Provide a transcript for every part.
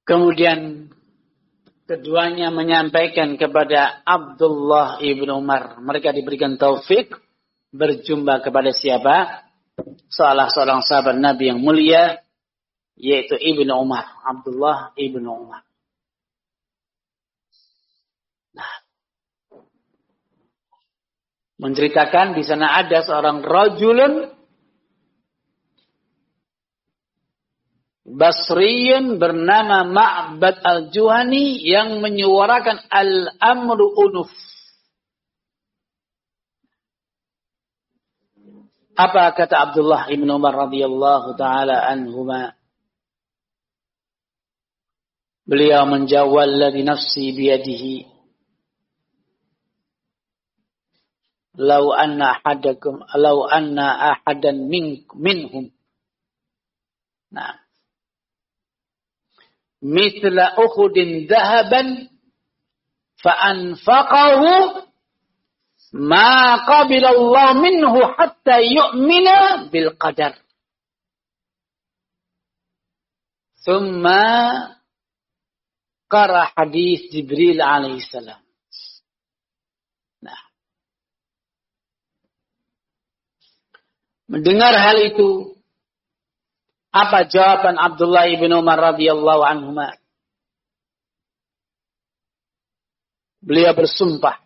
Kemudian keduanya menyampaikan kepada Abdullah ibn Umar. Mereka diberikan taufik berjumpa kepada siapa? Salah seorang sahabat Nabi yang mulia, yaitu Ibnu Umar, Abdullah ibn Umar. Nah, menceritakan di sana ada seorang rajulun Basriyun bernama Ma'bad al-Juhani yang menyuarakan al-amru unuf. Apa kata Abdullah ibn Umar radhiyallahu taala anhuma? Beliau menjawab, "Walladzi nafsi biyadihi law anna ahadan minhum." Nah, mithla Uhudin dhahaban fa'anfaqahu ma qabila Allah minhu hatta yu'mina bil qadar. Thumma qara hadis Jibril alaihi salam. Nah, mendengar hal itu, apa jawaban Abdullah ibn Umar radhiyallahu anhuma? Beliau bersumpah,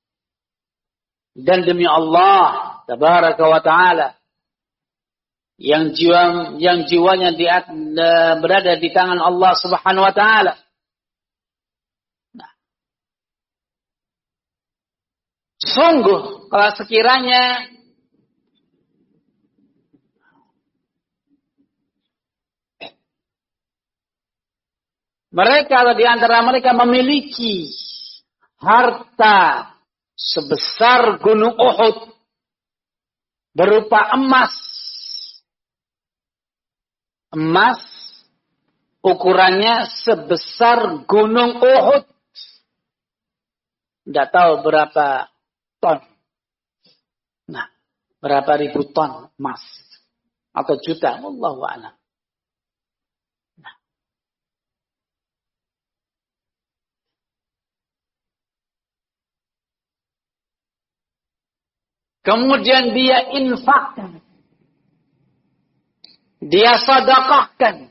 dan demi Allah tabaraka wa taala yang jiwanya berada di tangan Allah Subhanahu wa taala. Nah, sungguh kalau sekiranya mereka atau di antara mereka memiliki harta sebesar gunung Uhud berupa emas. Emas ukurannya sebesar gunung Uhud. Tidak tahu berapa ton. Nah, berapa ribu ton emas atau juta, wallahu a'lam. Kemudian dia infakkan. Dia sedekahkan.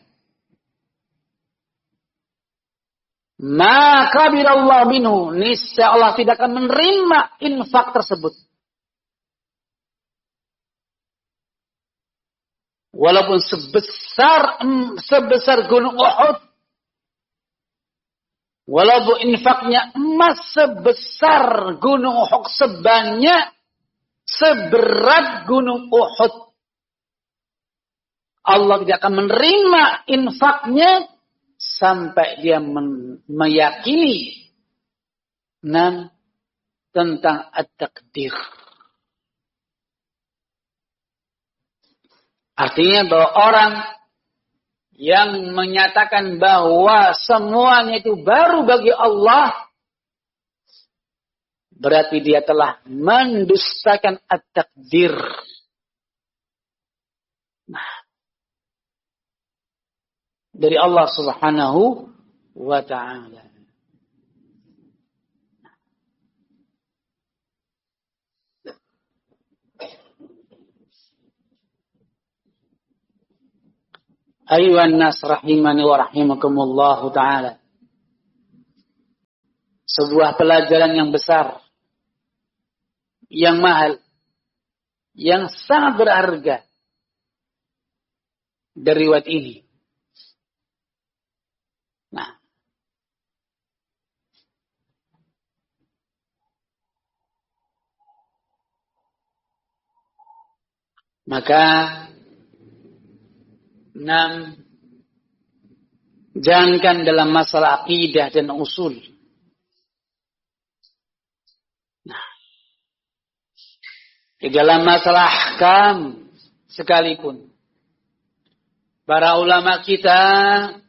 Maka bila Allah minhu, niscaya Allah tidak akan menerima infak tersebut. Walaupun sebesar gunung Uhud. Walaupun infaknya emas sebesar gunung Uhud, seberat gunung Uhud, Allah tidak akan menerima infaknya sampai dia meyakini tentang at-taqdir. Artinya bahwa orang yang menyatakan bahwa semuanya itu baru bagi Allah, berarti dia telah mendustakan at-taqdir. Nah, dari Allah Subhanahu wa ta'ala. Ayuhan nas rahimani wa rahimakumullah ta'ala. Sebuah pelajaran yang besar, yang mahal, yang sangat berharga dari riwayat ini. Nah, maka jangankan dalam masalah akidah dan usul. Nah, di dalam masalah ahkam sekalipun, para ulama kita